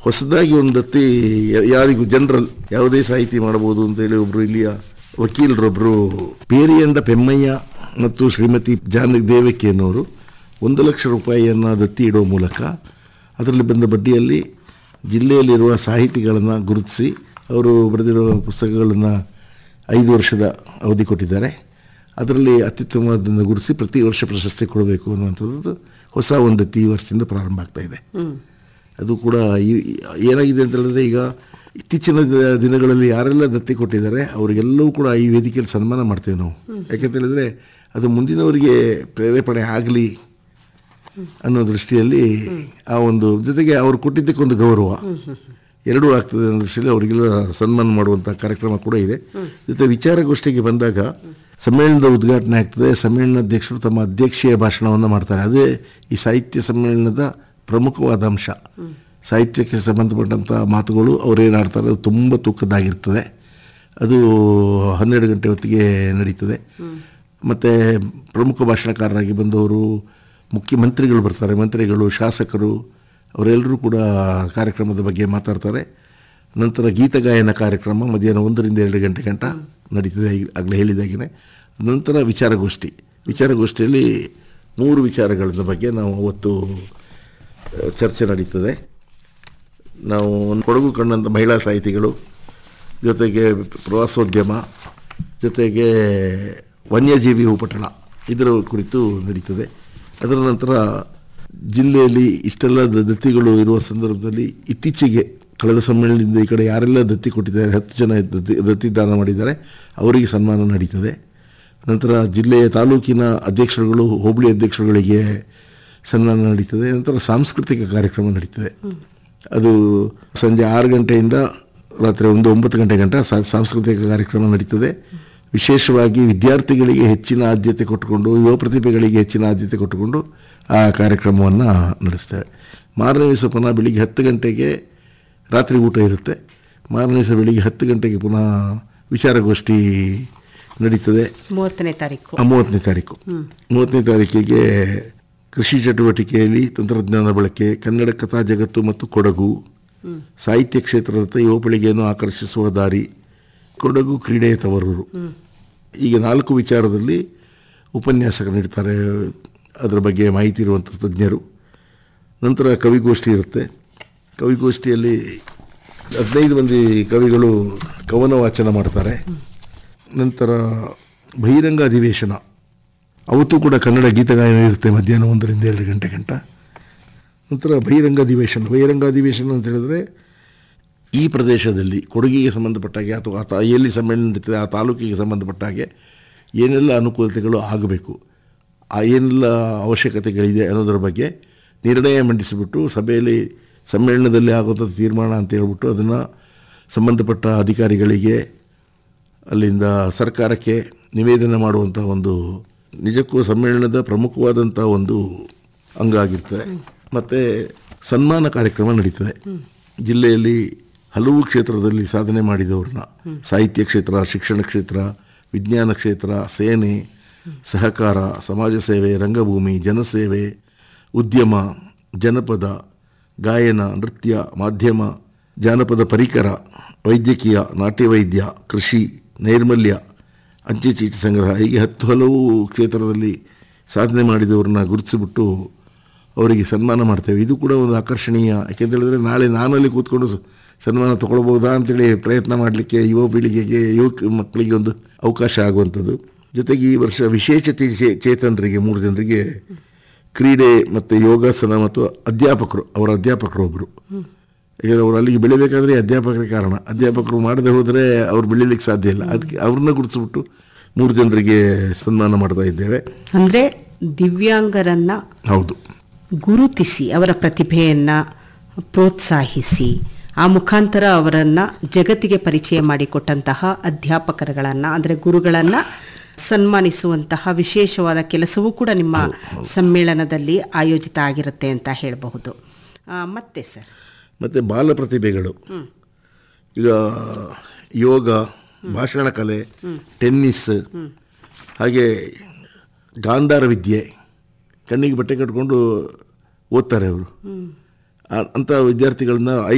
ಹೊಸದಾಗಿ ಒಂದು ದತ್ತಿ ಯಾರಿಗೂ ಜನರಲ್ ಯಾವುದೇ ಸಾಹಿತಿ ಮಾಡಬಹುದು ಅಂತೇಳಿ ಒಬ್ಬರು ಇಲ್ಲಿಯ ವಕೀಲರೊಬ್ಬರು ಪೇರಿಯಂಡ ಪೆಮ್ಮಯ್ಯ ಮತ್ತು ಶ್ರೀಮತಿ ದೇವಕಿ ಅನ್ನೋರು 1,00,000 ರೂಪಾಯಿಯನ್ನು ದತ್ತಿ ಇಡುವ ಮೂಲಕ ಅದರಲ್ಲಿ ಬಂದ ಬಡ್ಡಿಯಲ್ಲಿ ಜಿಲ್ಲೆಯಲ್ಲಿರುವ ಸಾಹಿತಿಗಳನ್ನು ಗುರುತಿಸಿ ಅವರು ಬರೆದಿರುವ ಪುಸ್ತಕಗಳನ್ನು 5 ವರ್ಷದ ಅವಧಿ ಕೊಟ್ಟಿದ್ದಾರೆ. ಅದರಲ್ಲಿ ಅತ್ಯುತ್ತಮವಾದನ್ನು ಗುರುತಿಸಿ ಪ್ರತಿ ವರ್ಷ ಪ್ರಶಸ್ತಿ ಕೊಡಬೇಕು ಅನ್ನುವಂಥದ್ದು ಹೊಸ ಒಂದು ದತ್ತಿ ಈ ವರ್ಷದಿಂದ ಪ್ರಾರಂಭ ಆಗ್ತಾ ಇದೆ. ಅದು ಕೂಡ ಏನಾಗಿದೆ ಅಂತ ಹೇಳಿದ್ರೆ, ಈಗ ಇತ್ತೀಚಿನ ದಿನಗಳಲ್ಲಿ ಯಾರೆಲ್ಲ ದತ್ತಿ ಕೊಟ್ಟಿದ್ದಾರೆ ಅವರಿಗೆಲ್ಲವೂ ಕೂಡ ಈ ವೇದಿಕೆಯಲ್ಲಿ ಸನ್ಮಾನ ಮಾಡ್ತೇವೆ ನಾವು. ಯಾಕೆಂತ ಹೇಳಿದ್ರೆ ಅದು ಮುಂದಿನವರಿಗೆ ಪ್ರೇರೇಪಣೆ ಆಗಲಿ ಅನ್ನೋ ದೃಷ್ಟಿಯಲ್ಲಿ ಆ ಒಂದು ಜೊತೆಗೆ ಅವರು ಕೊಟ್ಟಿದ್ದಕ್ಕೊಂದು ಗೌರವ ಎರಡೂ ಆಗ್ತದೆ ಅನ್ನೋ ದೃಷ್ಟಿಯಲ್ಲಿ ಅವರಿಗೆಲ್ಲ ಸನ್ಮಾನ ಮಾಡುವಂಥ ಕಾರ್ಯಕ್ರಮ ಕೂಡ ಇದೆ. ಜೊತೆ ವಿಚಾರಗೋಷ್ಠಿಗೆ ಬಂದಾಗ ಸಮ್ಮೇಳನದ ಉದ್ಘಾಟನೆ ಆಗ್ತದೆ. ಸಮ್ಮೇಳನಾಧ್ಯಕ್ಷರು ತಮ್ಮ ಅಧ್ಯಕ್ಷೀಯ ಭಾಷಣವನ್ನು ಮಾಡ್ತಾರೆ. ಅದೇ ಈ ಸಾಹಿತ್ಯ ಸಮ್ಮೇಳನದ ಪ್ರಮುಖವಾದ ಅಂಶ. ಸಾಹಿತ್ಯಕ್ಕೆ ಸಂಬಂಧಪಟ್ಟಂಥ ಮಾತುಗಳು ಅವರೇನಾಡ್ತಾರೆ ಅದು ತುಂಬ ತೂಕದ್ದಾಗಿರ್ತದೆ. ಅದು 12 ಗಂಟೆ ಹೊತ್ತಿಗೆ ನಡೀತದೆ. ಮತ್ತು ಪ್ರಮುಖ ಭಾಷಣಕಾರರಾಗಿ ಬಂದವರು ಮುಖ್ಯಮಂತ್ರಿಗಳು ಬರ್ತಾರೆ, ಮಂತ್ರಿಗಳು, ಶಾಸಕರು ಅವರೆಲ್ಲರೂ ಕೂಡ ಕಾರ್ಯಕ್ರಮದ ಬಗ್ಗೆ ಮಾತಾಡ್ತಾರೆ. ನಂತರ ಗೀತಗಾಯನ ಕಾರ್ಯಕ್ರಮ ಮಧ್ಯಾಹ್ನ 1ರಿಂದ 2 ಗಂಟೆ ಗಂಟ ನಡೀತದೆ, ಆಗಲೇ ಹೇಳಿದಾಗೆ. ನಂತರ ವಿಚಾರಗೋಷ್ಠಿಯಲ್ಲಿ 3 ವಿಚಾರಗಳ ಬಗ್ಗೆ ನಾವು ಅವತ್ತು ಚರ್ಚೆ ನಡೀತದೆ. ನಾವು ಕೊಡಗು ಕಂಡಂಥ ಮಹಿಳಾ ಸಾಹಿತಿಗಳು, ಜೊತೆಗೆ ಪ್ರವಾಸೋದ್ಯಮ, ಜೊತೆಗೆ ವನ್ಯಜೀವಿ ಉಪಟಳ ಇದರ ಕುರಿತು ನಡೀತದೆ. ಅದರ ನಂತರ ಜಿಲ್ಲೆಯಲ್ಲಿ ಇಷ್ಟೆಲ್ಲ ದತ್ತಿಗಳು ಇರುವ ಸಂದರ್ಭದಲ್ಲಿ ಇತ್ತೀಚೆಗೆ ಕಳೆದ ಸಮ್ಮೇಳನದಿಂದ ಈ ಕಡೆ ಯಾರೆಲ್ಲ ದತ್ತಿ ಕೊಟ್ಟಿದ್ದಾರೆ, 10 ಜನ ದತ್ತಿ ದಾನ ಮಾಡಿದ್ದಾರೆ, ಅವರಿಗೆ ಸನ್ಮಾನ ನಡೀತದೆ. ನಂತರ ಜಿಲ್ಲೆಯ ತಾಲೂಕಿನ ಅಧ್ಯಕ್ಷರುಗಳು, ಹೋಬಳಿ ಅಧ್ಯಕ್ಷರುಗಳಿಗೆ ಸನ್ಮಾನ ನಡೀತದೆ. ನಂತರ ಸಾಂಸ್ಕೃತಿಕ ಕಾರ್ಯಕ್ರಮ ನಡೀತದೆ. ಅದು ಸಂಜೆ 6 ಗಂಟೆಯಿಂದ ರಾತ್ರಿ 9 ಗಂಟೆ ಗಂಟ ಸಾಂಸ್ಕೃತಿಕ ಕಾರ್ಯಕ್ರಮ ನಡೀತದೆ. ವಿಶೇಷವಾಗಿ ವಿದ್ಯಾರ್ಥಿಗಳಿಗೆ ಹೆಚ್ಚಿನ ಆದ್ಯತೆ ಕೊಟ್ಟುಕೊಂಡು, ಯುವ ಪ್ರತಿಭೆಗಳಿಗೆ ಹೆಚ್ಚಿನ ಆದ್ಯತೆ ಕೊಟ್ಟುಕೊಂಡು ಆ ಕಾರ್ಯಕ್ರಮವನ್ನು ನಡೆಸ್ತೇವೆ. ಮಾರನೇ ದಿವಸ ಪುನಃ ಬೆಳಿಗ್ಗೆ 10 ಗಂಟೆಗೆ ರಾತ್ರಿ ಊಟ ಇರುತ್ತೆ. ಮಾರನೇ ದಿವಸ ಬೆಳಿಗ್ಗೆ 10 ಗಂಟೆಗೆ ಪುನಃ ವಿಚಾರಗೋಷ್ಠಿ ನಡೀತದೆ. 30ನೇ ತಾರೀಕಿಗೆ ಕೃಷಿ ಚಟುವಟಿಕೆಯಲ್ಲಿ ತಂತ್ರಜ್ಞಾನ ಬಳಕೆ, ಕನ್ನಡ ಕಥಾ ಜಗತ್ತು ಮತ್ತು ಕೊಡಗು, ಸಾಹಿತ್ಯ ಕ್ಷೇತ್ರದ ಯುವ ಪೀಳಿಗೆಯನ್ನು ಆಕರ್ಷಿಸುವ ದಾರಿ, ಕೊಡಗು ಕ್ರೀಡೆಯ ತವರೂರು. ಈಗ 4 ವಿಚಾರದಲ್ಲಿ ಉಪನ್ಯಾಸಕರು ನೀಡ್ತಾರೆ, ಅದರ ಬಗ್ಗೆ ಮಾಹಿತಿ ಇರುವಂಥ ತಜ್ಞರು. ನಂತರ ಕವಿಗೋಷ್ಠಿ ಇರುತ್ತೆ. ಕವಿಗೋಷ್ಠಿಯಲ್ಲಿ 15 ಮಂದಿ ಕವಿಗಳು ಕವನ ವಾಚನ ಮಾಡ್ತಾರೆ. ನಂತರ ಬಹಿರಂಗ ಅಧಿವೇಶನ, ಅವತ್ತು ಕೂಡ ಕನ್ನಡ ಗೀತಗಾಯನ ಇರುತ್ತೆ ಮಧ್ಯಾಹ್ನ 1ರಿಂದ 2 ಗಂಟೆ ಗಂಟ. ನಂತರ ಬಹಿರಂಗ ಅಧಿವೇಶನ ಅಂತ ಹೇಳಿದ್ರೆ, ಈ ಪ್ರದೇಶದಲ್ಲಿ ಕೊಡಗಿಗೆ ಸಂಬಂಧಪಟ್ಟ ಹಾಗೆ ಅಥವಾ ಎಲ್ಲಿ ಸಮ್ಮೇಳನ ನಡೀತದೆ ಆ ತಾಲೂಕಿಗೆ ಸಂಬಂಧಪಟ್ಟ ಹಾಗೆ ಏನೆಲ್ಲ ಅನುಕೂಲತೆಗಳು ಆಗಬೇಕು, ಏನೆಲ್ಲ ಅವಶ್ಯಕತೆಗಳಿದೆ ಅನ್ನೋದರ ಬಗ್ಗೆ ನಿರ್ಣಯ ಮಂಡಿಸಿಬಿಟ್ಟು ಸಭೆಯಲ್ಲಿ ಸಮ್ಮೇಳನದಲ್ಲಿ ಆಗುವಂಥ ತೀರ್ಮಾನ ಅಂತ ಹೇಳ್ಬಿಟ್ಟು ಅದನ್ನು ಸಂಬಂಧಪಟ್ಟ ಅಧಿಕಾರಿಗಳಿಗೆ, ಅಲ್ಲಿಂದ ಸರ್ಕಾರಕ್ಕೆ ನಿವೇದನೆ ಮಾಡುವಂಥ ಒಂದು ನಿಜಕ್ಕೂ ಸಮ್ಮೇಳನದ ಪ್ರಮುಖವಾದಂಥ ಒಂದು ಅಂಗ ಆಗಿರ್ತದೆ. ಮತ್ತು ಸನ್ಮಾನ ಕಾರ್ಯಕ್ರಮ ನಡೀತದೆ. ಜಿಲ್ಲೆಯಲ್ಲಿ ಹಲವು ಕ್ಷೇತ್ರದಲ್ಲಿ ಸಾಧನೆ ಮಾಡಿದವ್ರನ್ನ, ಸಾಹಿತ್ಯ ಕ್ಷೇತ್ರ, ಶಿಕ್ಷಣ ಕ್ಷೇತ್ರ, ವಿಜ್ಞಾನ ಕ್ಷೇತ್ರ, ಸೇನೆ, ಸಹಕಾರ, ಸಮಾಜ ಸೇವೆ, ರಂಗಭೂಮಿ, ಜನಸೇವೆ, ಉದ್ಯಮ, ಜನಪದ, ಗಾಯನ, ನೃತ್ಯ, ಮಾಧ್ಯಮ, ಜಾನಪದ ಪರಿಕರ, ವೈದ್ಯಕೀಯ, ನಾಟ್ಯವೈದ್ಯ, ಕೃಷಿ, ನೈರ್ಮಲ್ಯ, ಅಂಚೆ ಚೀಟಿ ಸಂಗ್ರಹ, ಹೀಗೆ 10 ಹಲವು ಕ್ಷೇತ್ರದಲ್ಲಿ ಸಾಧನೆ ಮಾಡಿದವ್ರನ್ನ ಗುರುತಿಸಿಬಿಟ್ಟು ಅವರಿಗೆ ಸನ್ಮಾನ ಮಾಡ್ತೇವೆ. ಇದು ಕೂಡ ಒಂದು ಆಕರ್ಷಣೀಯ. ಯಾಕೆಂತ ಹೇಳಿದ್ರೆ ನಾಳೆ ನಾನಲ್ಲಿ ಕೂತ್ಕೊಂಡು ಸನ್ಮಾನ ತೊಗೊಳ್ಬೋದಾ ಅಂತೇಳಿ ಪ್ರಯತ್ನ ಮಾಡಲಿಕ್ಕೆ ಯುವ ಪೀಳಿಗೆಗೆ, ಮಕ್ಕಳಿಗೆ ಒಂದು ಅವಕಾಶ ಆಗುವಂಥದ್ದು. ಜೊತೆಗೆ ಈ ವರ್ಷ ವಿಶೇಷ ಚೇತನರಿಗೆ 3 ಜನರಿಗೆ ಕ್ರೀಡೆ ಮತ್ತು ಯೋಗಾಸನ ಮತ್ತು ಅಧ್ಯಾಪಕರು ಒಬ್ಬರು. ಯಾಕೆಂದರೆ ಅವರು ಅಲ್ಲಿಗೆ ಬೆಳಿಬೇಕಾದ್ರೆ ಅಧ್ಯಾಪಕರೇ ಕಾರಣ. ಅಧ್ಯಾಪಕರು ಮಾಡದೆ ಹೋದರೆ ಅವ್ರು ಬೆಳೀಲಿಕ್ಕೆ ಸಾಧ್ಯ ಇಲ್ಲ. ಅದಕ್ಕೆ ಅವ್ರನ್ನ ಗುರುತಿಸ್ಬಿಟ್ಟು 3 ಜನರಿಗೆ ಸನ್ಮಾನ ಮಾಡ್ತಾ ಇದ್ದೇವೆ. ಅಂದರೆ ದಿವ್ಯಾಂಗರನ್ನು ಗುರುತಿಸಿ ಅವರ ಪ್ರತಿಭೆಯನ್ನು ಪ್ರೋತ್ಸಾಹಿಸಿ ಆ ಮುಖಾಂತರ ಅವರನ್ನು ಜಗತ್ತಿಗೆ ಪರಿಚಯ ಮಾಡಿಕೊಟ್ಟಂತಹ ಅಧ್ಯಾಪಕರುಗಳನ್ನು, ಅಂದರೆ ಗುರುಗಳನ್ನು ಸನ್ಮಾನಿಸುವಂತಹ ವಿಶೇಷವಾದ ಕೆಲಸವೂ ಕೂಡ ನಿಮ್ಮ ಸಮ್ಮೇಳನದಲ್ಲಿ ಆಯೋಜಿತ ಆಗಿರುತ್ತೆ ಅಂತ ಹೇಳಬಹುದು. ಮತ್ತೆ ಸರ್, ಮತ್ತು ಬಾಲ ಪ್ರತಿಭೆಗಳು, ಈಗ ಯೋಗ, ಭಾಷಣ ಕಲೆ, ಟೆನ್ನಿಸ್, ಹಾಗೆ ಗಾಂಧಾರ ವಿದ್ಯೆ, ಕಣ್ಣಿಗೆ ಬಟ್ಟೆ ಕಟ್ಕೊಂಡು ಓದ್ತಾರೆ ಅವರು. ಅಂಥ ವಿದ್ಯಾರ್ಥಿಗಳನ್ನ